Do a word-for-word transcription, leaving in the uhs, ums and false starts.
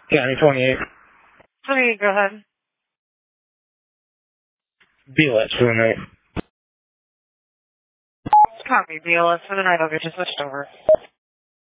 County twenty-eight. Honey, go ahead. B L S for the night. Copy, B L S for the night. I'll get you switched over.